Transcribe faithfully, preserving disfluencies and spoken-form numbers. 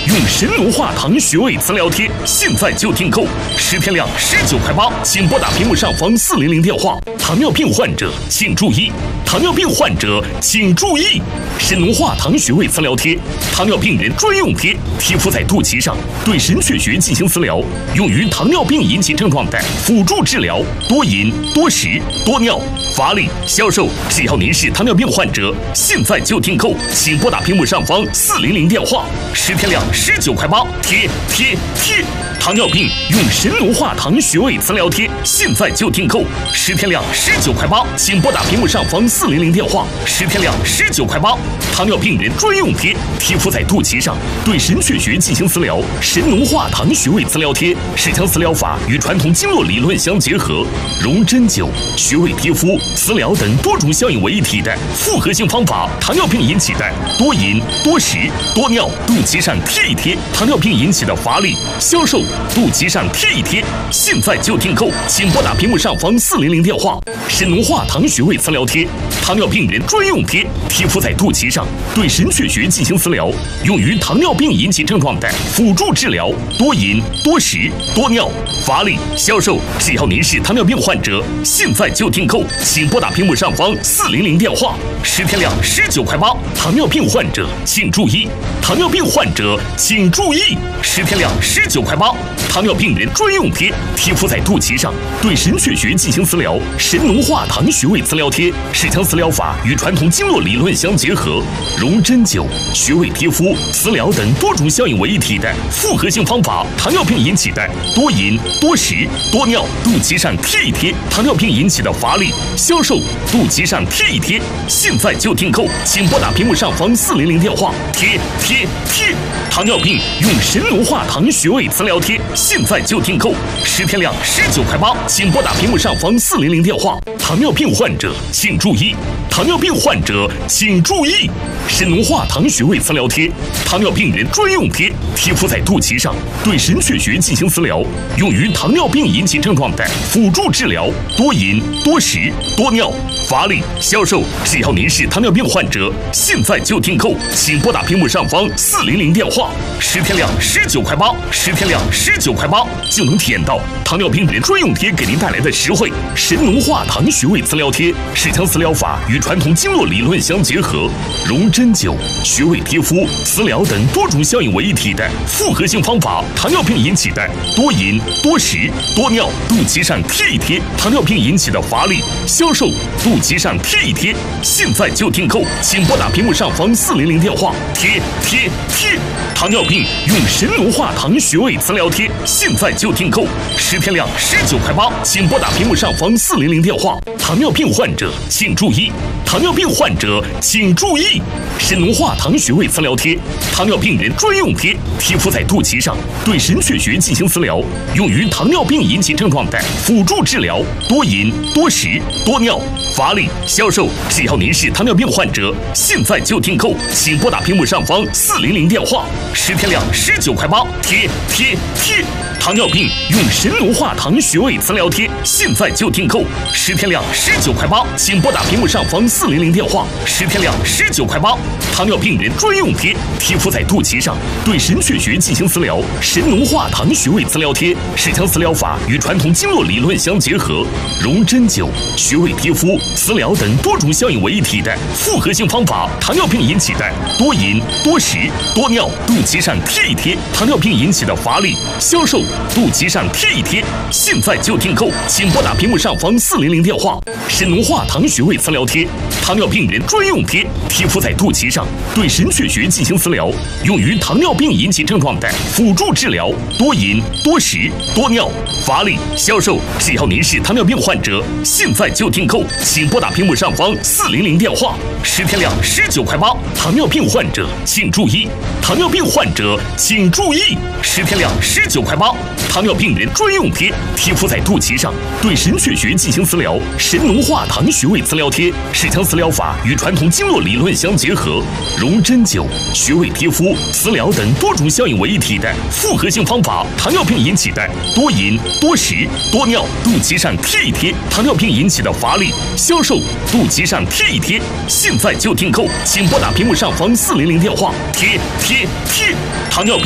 用神农化糖穴位磁疗贴，现在就订购，十片量十九块八，请拨打屏幕上方四零零电话。糖尿病患者请注意，糖尿病患者请注意，神农化糖穴位磁疗贴，糖尿病人专用贴，贴敷在肚脐上，对神阙穴进行磁疗，用于糖尿病引起症状的辅助治疗，多饮、多食、多尿、乏力、消瘦。只要您是糖尿病患者，现在就订购，请拨打屏幕上方四零零电话，十片量十九块八，贴贴贴。糖尿病用神农化糖穴位磁疗贴，现在就订购，十片量十九块八，请拨打屏幕上方四零零电话，十片量十九块八。糖尿病人专用贴，贴敷在肚脐上，对神阙穴进行磁疗。神农化糖穴位磁疗贴是将磁疗法与传统经络理论相结合，融针灸、穴位贴敷、磁疗等多种效应为一体的复合性方法。糖尿病引起的多饮、多食、多尿，肚脐上贴一贴；糖尿病引起的乏力、消瘦，肚脐上贴一贴。现在就订购，请拨打屏幕上方四零零电话。神农化糖穴位磁疗贴，糖尿病人专用贴，贴敷在肚脐上，对神阙穴进行磁疗，用于糖尿病引起症状的辅助治疗，多饮、多食、多尿、乏力、消瘦。只要您是糖尿病患者，现在就订购，请拨打屏幕上方四零零电话，十片量十九块八。糖尿病患者请注意，糖尿病患者请注意，十片量十九块八。糖尿病人专用贴，贴敷在肚脐上，对神阙穴进行磁疗。神农化糖穴位磁疗贴是将磁疗法与传统经络理论相结合，融针灸、穴位贴敷、磁疗等多种效应为一体的复合性方法。糖尿病引起的多饮、多食、多尿，肚脐上贴一贴；糖尿病引起的乏力、消瘦，肚脐上贴一贴。现在就订购，请拨打屏幕上方四零零电话，贴贴贴。糖尿病用神农化糖穴位磁疗贴，现在就订购，十片量十九块八，请拨打屏幕上方四零零电话。糖尿病患者请注意，糖尿病患者请注意，神农化糖穴位磁疗贴，糖尿病人专用贴，贴敷在肚脐上，对神阙穴进行磁疗，用于糖尿病引起症状的辅助治疗，多饮、多食、多尿、乏力、消瘦。只要您是糖尿病患者，现在就订购，请拨打屏幕上方四零零电话，十片量十九块八，十片量十九块八就能体验到糖尿病人专用贴给您带来的实惠。神农化糖穴位磁疗贴是将磁疗法与传统经络理论相结合，融针灸、穴位贴敷、磁疗等多种效应为一体的复合性方法。糖尿病引起的多饮、多食、多尿，肚脐上贴一贴；糖尿病引起的乏力、消瘦，肚脐上贴一贴。现在就订购，请拨打屏幕上方四零零电话，贴贴贴。糖尿病用神农化糖穴位磁疗贴，现在就订购，十片量十九块八，请拨打屏幕上方四零零电话。糖尿病患者请注意，糖尿病患者请注意，神农化糖穴位磁疗贴，糖尿病人专用贴，贴敷在肚脐上，对神阙穴进行磁疗，用于糖尿病引起症状的辅助治疗，多饮、多食、多尿、乏力、消瘦。只要您是糖尿病患者，现在就订购，请拨打屏幕上方四零零电话，十片量十九块八，贴贴贴。糖尿病用神农化糖穴位磁疗贴，现在就订购，十片量十九块八，请拨打屏幕上方四零零电话，十片量十九块八。糖尿病人专用贴，贴敷在肚脐上，对神阙穴进行磁疗。神农化糖穴位磁疗贴是将磁疗法与传统经络理论相结合，融针灸、穴位贴敷、磁疗等多种效应为一体的复合性方法。糖尿病引起的多饮、多食、多尿，肚脐上贴一贴；糖尿病引起的乏力、消瘦，肚脐上贴一贴。现在就订购，请拨打屏幕上方四零零电话。神农化糖穴位磁疗贴，糖尿病人专用贴，贴敷在肚脐上，对神阙穴进行磁疗，用于糖尿病引起症状的辅助治疗，多饮、多食、多尿、乏力、消瘦。只要您是糖尿病患者，现在就订购，请拨打屏幕上方四零零电话，十片量十九块八。糖尿病患者请注意，糖尿病患者请注意，十片量十九块八。糖尿病人专用贴，贴敷在肚脐上，对神阙穴进行磁疗。神农化糖穴位磁疗贴是将磁疗法与传统经络理论相结合，融针灸、穴位贴敷、磁疗等多种效应为一体的复合性方法。糖尿病引起的多饮、多食、多尿，肚脐上贴一贴；糖尿病引起的乏力、消瘦，肚脐上贴一贴。现在就订购，请拨打屏幕上方四零零电话，贴贴贴。糖尿病